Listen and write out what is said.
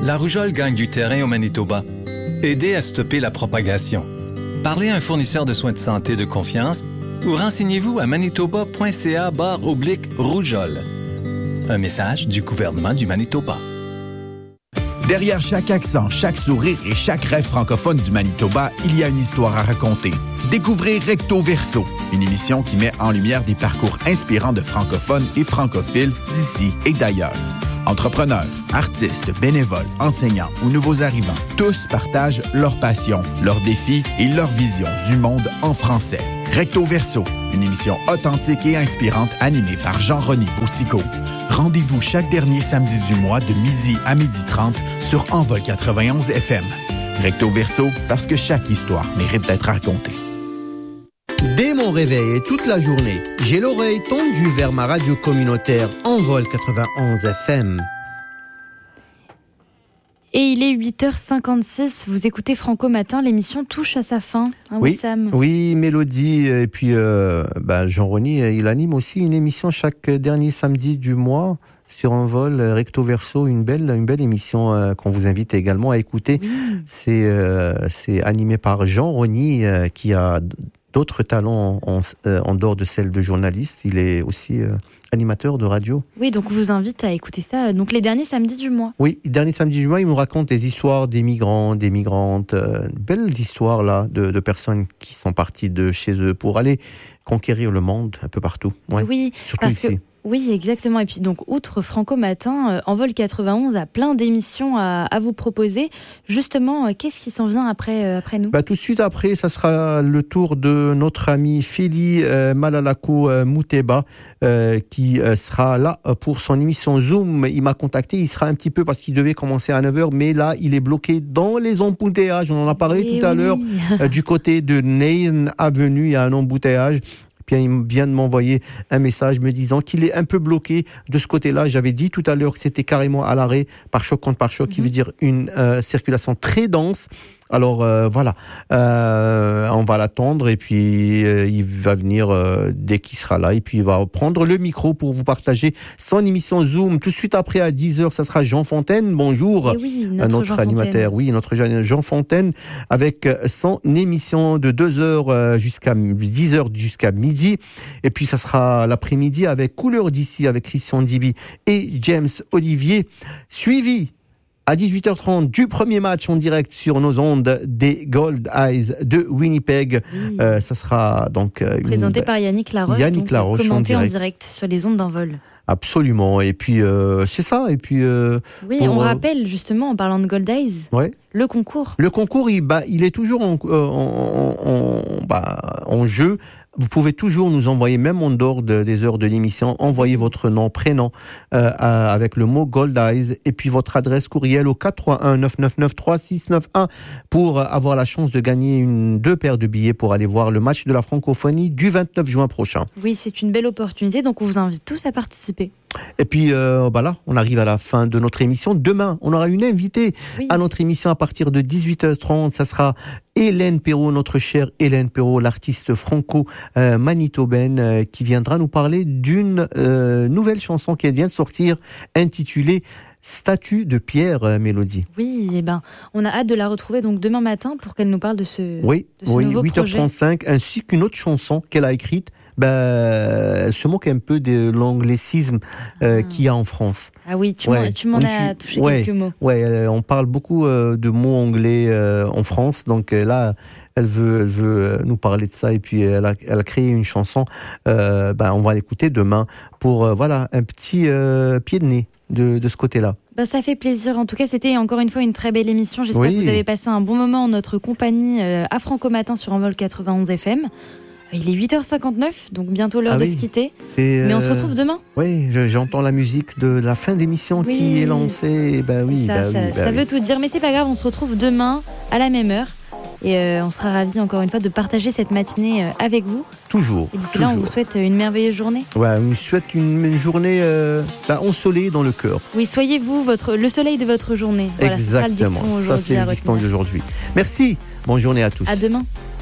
La rougeole gagne du terrain au Manitoba. Aidez à stopper la propagation. Parlez à un fournisseur de soins de santé de confiance ou renseignez-vous à manitoba.ca/rougeole. Un message du gouvernement du Manitoba. Derrière chaque accent, chaque sourire et chaque rêve francophone du Manitoba, il y a une histoire à raconter. Découvrez Recto Verso, une émission qui met en lumière des parcours inspirants de francophones et francophiles d'ici et d'ailleurs. Entrepreneurs, artistes, bénévoles, enseignants ou nouveaux arrivants, tous partagent leur passion, leurs défis et leur vision du monde en français. Recto Verso, une émission authentique et inspirante animée par Jean-René Boussico. Rendez-vous chaque dernier samedi du mois de midi à 12h30 sur Envol 91 FM. Recto Verso, parce que chaque histoire mérite d'être racontée. Dès mon réveil et toute la journée, j'ai l'oreille tendue vers ma radio communautaire Envol 91 FM. Et il est 8h56, vous écoutez Franco Matin, l'émission touche à sa fin. Hein, oui, Wissam. Oui, Mélodie, et puis Jean-René, il anime aussi une émission chaque dernier samedi du mois sur Envol, Recto Verso, une belle émission qu'on vous invite également à écouter. Oui. C'est animé par Jean-René qui a d'autres talents en dehors de celle de journaliste. Il est aussi animateur de radio. Oui, donc on vous invite à écouter ça. Donc les derniers samedis du mois. Oui, les derniers samedis du mois, il nous raconte des histoires des migrants, des migrantes, belles histoires là de personnes qui sont parties de chez eux pour aller conquérir le monde un peu partout. Ouais. Oui, surtout parce ici. que oui, exactement. Et puis donc, outre Franco Matin, Envol 91 a plein d'émissions à vous proposer. Justement, qu'est-ce qui s'en vient après nous ? Tout de suite après, ça sera le tour de notre ami Feli Malalako Mouteba qui sera là pour son émission Zoom. Il m'a contacté, il sera un petit peu parce qu'il devait commencer à 9h, mais là, il est bloqué dans les embouteillages. On en a parlé tout à l'heure. Du côté de Nain Avenue, il y a un embouteillage. Puis il vient de m'envoyer un message me disant qu'il est un peu bloqué de ce côté-là. J'avais dit tout à l'heure que c'était carrément à l'arrêt par choc contre par choc, qui veut dire une circulation très dense. Alors voilà, on va l'attendre et puis il va venir dès qu'il sera là et puis il va prendre le micro pour vous partager son émission Zoom. Tout de suite après à 10h, ça sera Jean Fontaine. Bonjour, oui, notre Jean animateur, Fontaine. oui, notre Jean Fontaine avec son émission de 2h jusqu'à 10h jusqu'à midi. Et puis ça sera l'après-midi avec Couleur d'ici avec Christian Dibi et James Olivier, suivi à 18h30 du premier match en direct sur nos ondes des Gold Eyes de Winnipeg. Oui. Ça sera donc présenté par Yannick Laroche. Yannick Laroche commenté en direct sur les ondes d'Envol. Absolument. Et puis c'est ça. Et puis oui, on rappelle justement en parlant de Gold Eyes. Ouais. Le concours. Le concours, il est toujours en jeu. Vous pouvez toujours nous envoyer, même en dehors des heures de l'émission, envoyer votre nom, prénom avec le mot Gold Eyes et puis votre adresse courriel au 431-999-3691 pour avoir la chance de gagner 2 paires de billets pour aller voir le match de la francophonie du 29 juin prochain. Oui, c'est une belle opportunité, donc on vous invite tous à participer. Et puis là, on arrive à la fin de notre émission. Demain, on aura une invitée à notre émission à partir de 18h30. Ça sera Hélène Perrault, notre chère Hélène Perrault, l'artiste franco-manitobaine qui viendra nous parler d'une nouvelle chanson qui vient de sortir intitulée Statue de pierre, Mélodie. Oui, on a hâte de la retrouver donc demain matin pour qu'elle nous parle de ce nouveau 8h35, projet. Ainsi qu'une autre chanson qu'elle a écrite. Elle se moque un peu de l'anglicisme qu'il y a en France. Ah oui, tu m'en as touché quelques mots. On parle beaucoup de mots anglais en France, donc là, elle veut nous parler de ça et puis elle a créé une chanson. On va l'écouter demain pour un petit pied de nez de ce côté-là. Ça fait plaisir. En tout cas, c'était encore une fois une très belle émission. J'espère que vous avez passé un bon moment en notre compagnie à Franco Matin sur Envol 91 FM. Il est 8h59, donc bientôt l'heure de se quitter. Mais on se retrouve demain. Oui, j'entends la musique de la fin d'émission qui est lancée. Ça veut tout dire, mais c'est pas grave, on se retrouve demain à la même heure. Et on sera ravis encore une fois de partager cette matinée avec vous. Toujours. Et d'ici là, on vous souhaite une merveilleuse journée. Ouais, on vous souhaite une journée ensoleillée dans le cœur. Oui, soyez-vous le soleil de votre journée. Voilà, exactement, ça sera le dicton aujourd'hui. Ça c'est le dicton d'aujourd'hui. Merci, bonne journée à tous. À demain.